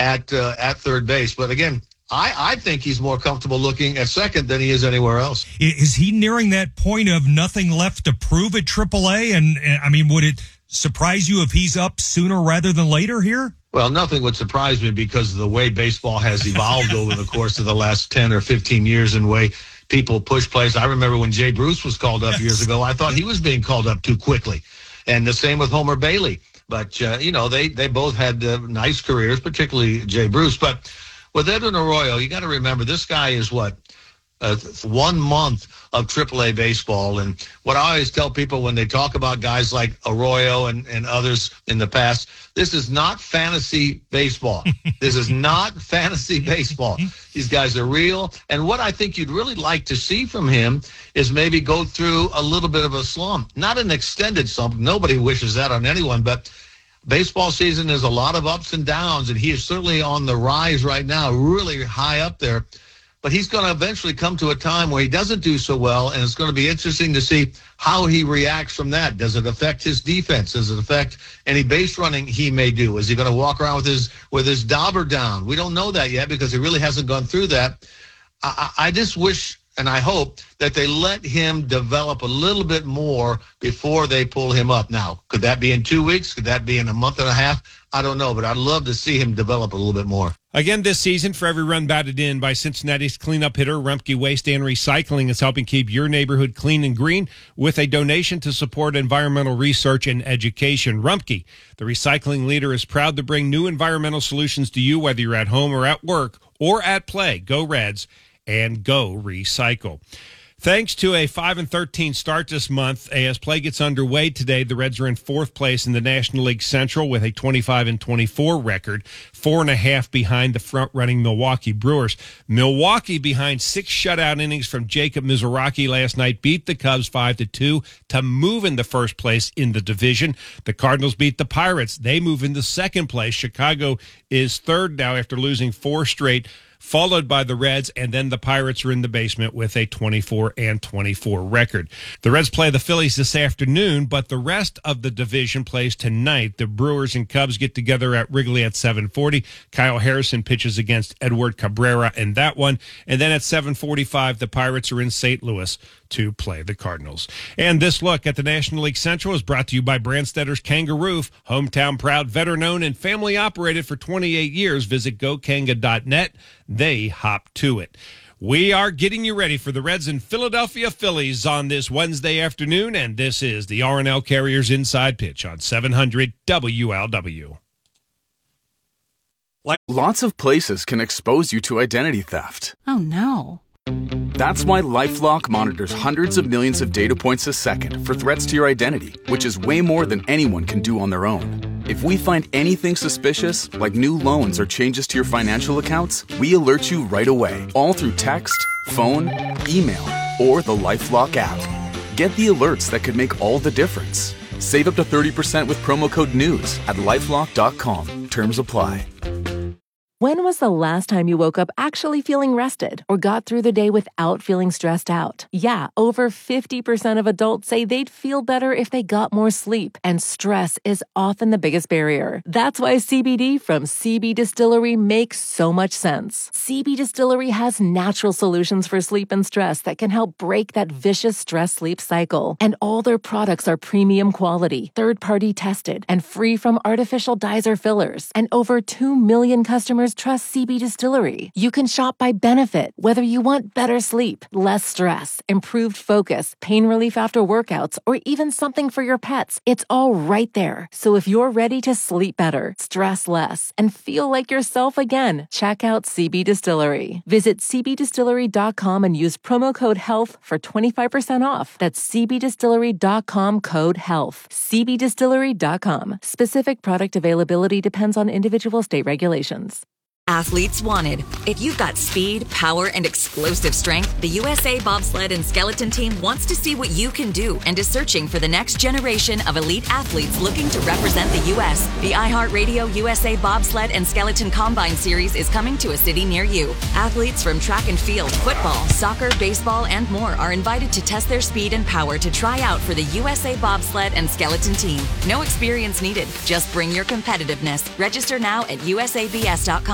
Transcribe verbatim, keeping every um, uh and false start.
at uh, at third base. But again, I, I think he's more comfortable looking at second than he is anywhere else. Is he nearing that point of nothing left to prove at triple A? And, and I mean, would it surprise you if he's up sooner rather than later here? Well, nothing would surprise me because of the way baseball has evolved over the course of the last ten or fifteen years and way people push plays. I remember when Jay Bruce was called up yes. years ago, I thought he was being called up too quickly. And the same with Homer Bailey. But, uh, you know, they, they both had uh, nice careers, particularly Jay Bruce. But with Edwin Arroyo, you got to remember this guy is what? Uh, one month of triple A baseball. And what I always tell people when they talk about guys like Arroyo and, and others in the past, this is not fantasy baseball. This is not fantasy baseball. These guys are real. And what I think you'd really like to see from him is maybe go through a little bit of a slump. Not an extended slump. Nobody wishes that on anyone, but baseball season is a lot of ups and downs, and he is certainly on the rise right now, really high up there. But he's going to eventually come to a time where he doesn't do so well, and it's going to be interesting to see how he reacts from that. Does it affect his defense? Does it affect any base running he may do? Is he going to walk around with his with his dauber down? We don't know that yet because he really hasn't gone through that. I, I just wish and I hope that they let him develop a little bit more before they pull him up. Now, could that be in two weeks? Could that be in a month and a half? I don't know, but I'd love to see him develop a little bit more. Again this season, for every run batted in by Cincinnati's cleanup hitter, Rumpke Waste and Recycling is helping keep your neighborhood clean and green with a donation to support environmental research and education. Rumpke, the recycling leader, is proud to bring new environmental solutions to you, whether you're at home or at work or at play. Go Reds and go recycle. Thanks to a five and thirteen start this month, as play gets underway today, the Reds are in fourth place in the National League Central with a twenty-five and twenty-four record, four and a half behind the front-running Milwaukee Brewers. Milwaukee, behind six shutout innings from Jacob Mizoraki last night, beat the Cubs five to two to move into first place in the division. The Cardinals beat the Pirates. They move into second place. Chicago is third now after losing four straight, followed by the Reds, and then the Pirates are in the basement with a twenty-four and twenty-four record. The Reds play the Phillies this afternoon, but the rest of the division plays tonight. The Brewers and Cubs get together at Wrigley at seven forty. Kyle Harrison pitches against Edward Cabrera in that one. And then at seven forty-five, the Pirates are in Saint Louis to play the Cardinals. And this look at the National League Central is brought to you by Branstedter's Kangaroo, hometown proud, veteran-owned, and family-operated for twenty-eight years. Visit go kanga dot net. They hop to it. We are getting you ready for the Reds and Philadelphia Phillies on this Wednesday afternoon, and this is the R and L Carriers Inside Pitch on seven hundred W L W. Lots of places can expose you to identity theft. Oh, no. That's why LifeLock monitors hundreds of millions of data points a second for threats to your identity, which is way more than anyone can do on their own. If we find anything suspicious, like new loans or changes to your financial accounts, we alert you right away, all through text, phone, email, or the LifeLock app. Get the alerts that could make all the difference. Save up to thirty percent with promo code NEWS at lifelock dot com. Terms apply. When was the last time you woke up actually feeling rested or got through the day without feeling stressed out? Yeah, over fifty percent of adults say they'd feel better if they got more sleep, and stress is often the biggest barrier. That's why C B D from C B Distillery makes so much sense. C B Distillery has natural solutions for sleep and stress that can help break that vicious stress-sleep cycle. And all their products are premium quality, third-party tested, and free from artificial dyes or fillers. And over two million customers trust C B Distillery. You can shop by benefit, whether you want better sleep, less stress, improved focus, pain relief after workouts, or even something for your pets. It's all right there. So if you're ready to sleep better, stress less, and feel like yourself again, check out C B Distillery. Visit c b distillery dot com and use promo code HEALTH for twenty-five percent off. That's c b distillery dot com code HEALTH. c b distillery dot com. Specific product availability depends on individual state regulations. Athletes wanted. If you've got speed, power, and explosive strength, the U S A Bobsled and Skeleton Team wants to see what you can do and is searching for the next generation of elite athletes looking to represent the U S The iHeartRadio U S A Bobsled and Skeleton Combine Series is coming to a city near you. Athletes from track and field, football, soccer, baseball, and more are invited to test their speed and power to try out for the U S A Bobsled and Skeleton Team. No experience needed. Just bring your competitiveness. Register now at u s a b s dot com.